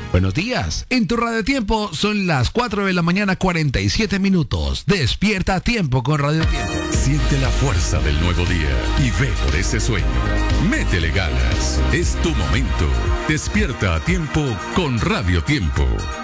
Buenos días. En tu Radio Tiempo son las 4 de la mañana 47 minutos. Despierta a tiempo con Radio Tiempo. Siente la fuerza del nuevo día y ve por ese sueño. Métele ganas. Es tu momento. Despierta a tiempo con Radio Tiempo.